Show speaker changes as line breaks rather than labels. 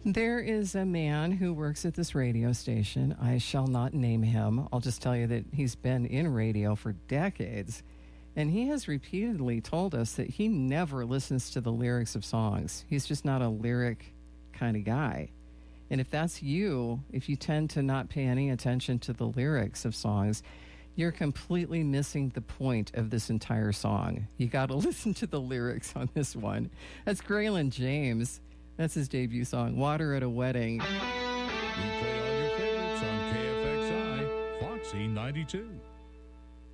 There is a man who works at this radio station. I shall not name him. I'll just tell you that he's been in radio for decades. And he has repeatedly told us that he never listens to the lyrics of songs. He's just not a lyric kind of guy. And if that's you, if you tend to not pay any attention to the lyrics of songs, you're completely missing the point of this entire song. You got to listen to the lyrics on this one. That's Graylin James. That's his debut song, Water at a Wedding.
We play all your favorites on KFXI, Foxy 92.